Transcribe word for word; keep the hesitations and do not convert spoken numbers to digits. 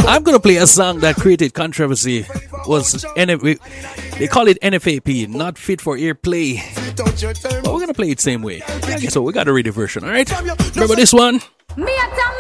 I'm gonna play a song that created controversy. Was N F A, they call it N F A P, not fit for airplay. But we're gonna play it same way. Yeah, so we got a radio version, alright? Remember this one? Me